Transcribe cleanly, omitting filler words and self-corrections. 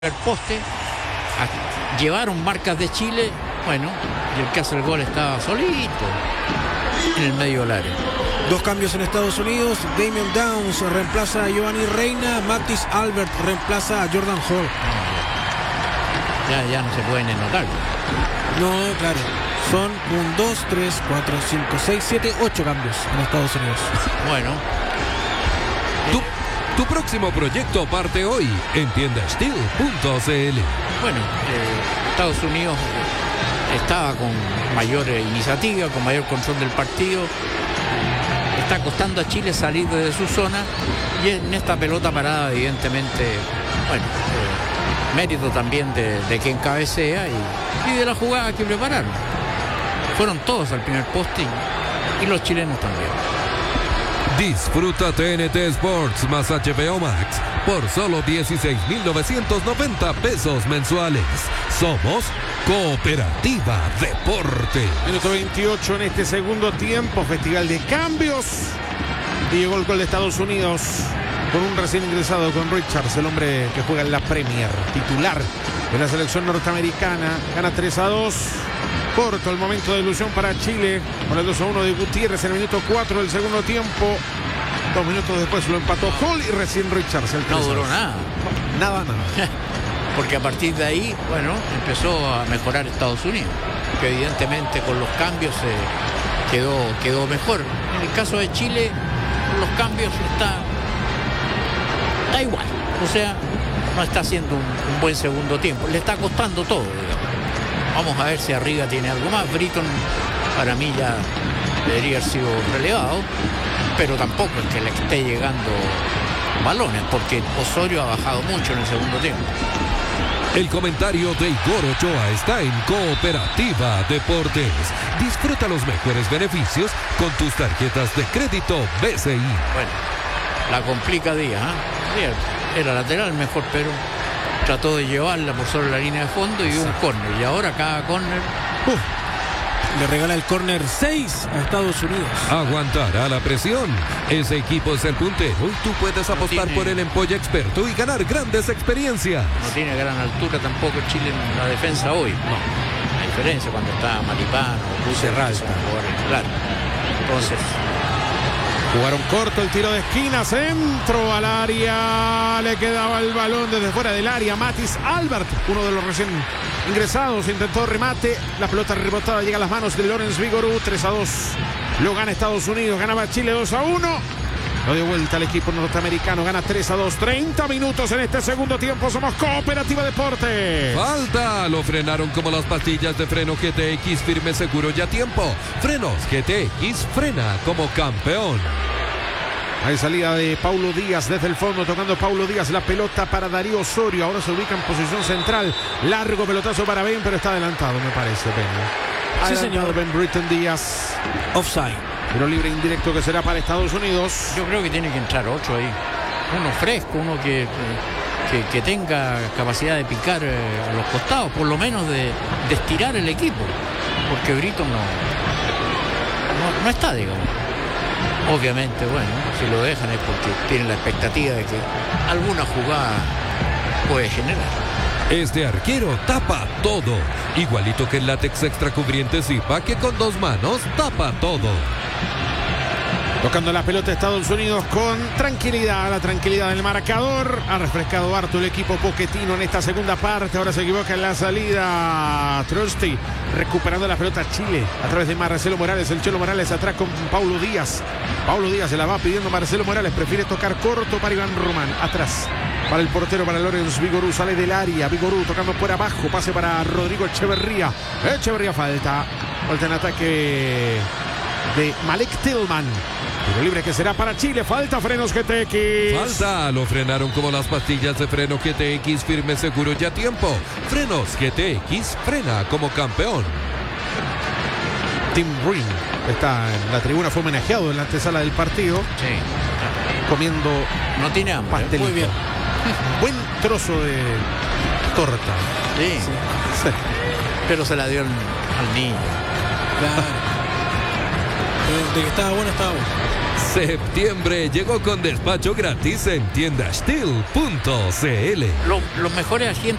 el poste, llevaron marcas de Chile, bueno, y el que hace el gol estaba solito en el medio del área. Dos cambios en Estados Unidos. Damian Downs reemplaza a Giovanni Reina. Matthijs Albert reemplaza a Jordan Hall. Ya no se pueden notar. No, claro. Son 1, 2, 3, 4, 5, 6, 7, 8 cambios en Estados Unidos. Bueno. Tu próximo proyecto parte hoy en tiendasteel.cl. Bueno, Estados Unidos estaba con mayor iniciativa, con mayor control del partido. Está costando a Chile salir de su zona y en esta pelota parada, evidentemente, bueno, mérito también de quien cabecea y de la jugada que prepararon. Fueron todos al primer poste y los chilenos también. Disfruta TNT Sports más HBO Max por solo 16,990 pesos mensuales. Somos Cooperativa Deporte. Minuto 28 en este segundo tiempo, festival de cambios. Y llegó el gol de Estados Unidos con un recién ingresado, con Richards, el hombre que juega en la Premier, titular de la selección norteamericana. Gana 3-2. Corto el momento de ilusión para Chile con el 2-1 de Gutiérrez en el minuto 4 del segundo tiempo. 2 minutos después lo empató Hall y recién Richards. El no duró nada. Nada. Porque a partir de ahí, bueno, empezó a mejorar Estados Unidos, que evidentemente con los cambios quedó mejor. En el caso de Chile, con los cambios está igual. O sea, no está haciendo un buen segundo tiempo. Le está costando todo, digamos. Vamos a ver si arriba tiene algo más. Britton, para mí, ya debería haber sido relevado, pero tampoco es que le esté llegando balones, porque Osorio ha bajado mucho en el segundo tiempo. El comentario de Igor Ochoa está en Cooperativa Deportes. Disfruta los mejores beneficios con tus tarjetas de crédito BCI. Bueno, la complica Díaz, ¿eh? Era lateral mejor, pero trató de llevarla por sobre la línea de fondo y dio un córner. Y ahora cada córner... Le regala el córner 6 a Estados Unidos. Aguantará la presión. Ese equipo es el puntero y tú puedes apostar por el empolla experto y ganar grandes experiencias. No tiene gran altura tampoco Chile en la defensa hoy. No. La diferencia cuando está Maripán o Bucerralta. Claro. Entonces... Jugaron corto el tiro de esquina, centro al área, le quedaba el balón desde fuera del área. Matthijs Albert, uno de los recién ingresados, intentó remate, la pelota rebotada llega a las manos de Lorenz Vigorú. 3-2, lo gana Estados Unidos, ganaba Chile 2-1. Lo dio vuelta al equipo norteamericano, gana 3-2, 30 minutos en este segundo tiempo. Somos Cooperativa Deportes. Falta, lo frenaron como las pastillas de freno GTX, firme, seguro y a tiempo. Frenos GTX, frena como campeón. Hay salida de Paulo Díaz desde el fondo, tocando Paulo Díaz, la pelota para Darío Osorio. Ahora se ubica en posición central. Largo pelotazo para Ben, pero está adelantado, me parece, Ben. Sí, señor. Ben Britton Díaz. Offside. Pero libre indirecto que será para Estados Unidos. Yo creo que tiene que entrar 8 ahí. Uno fresco, uno que tenga capacidad de picar a los costados, por lo menos de estirar el equipo. Porque Brito no está, digamos. Obviamente, bueno, si lo dejan es porque tienen la expectativa de que alguna jugada puede generar. Este arquero tapa todo. Igualito que el látex extra cubriente Zipa, que con 2 manos tapa todo. Tocando la pelota Estados Unidos con tranquilidad, la tranquilidad del marcador. Ha refrescado harto el equipo Pochettino en esta segunda parte. Ahora se equivoca en la salida Trusty, recuperando la pelota Chile a través de Marcelo Morales. El Chelo Morales atrás con Paulo Díaz. Paulo Díaz se la va pidiendo Marcelo Morales. Prefiere tocar corto para Iván Román. Atrás para el portero, para Lorenz Vigorú. Sale del área. Vigorú tocando por abajo. Pase para Rodrigo Echeverría. Echeverría falta. Falta en ataque de Malek Tillman. Tiro libre que será para Chile. Falta frenos GTX. Falta, lo frenaron como las pastillas de freno GTX, firme, seguro y a tiempo. Frenos GTX, frena como campeón. Tim Green está en la tribuna, fue homenajeado en la antesala del partido. Sí. Comiendo No tiene hambre. pastelito. Muy bien. Buen trozo de torta. Sí. Sí. Pero se la dio al niño. Claro. De que estaba bueno, estaba bueno. Septiembre llegó con despacho gratis en tiendastil.cl. Los mejores asientos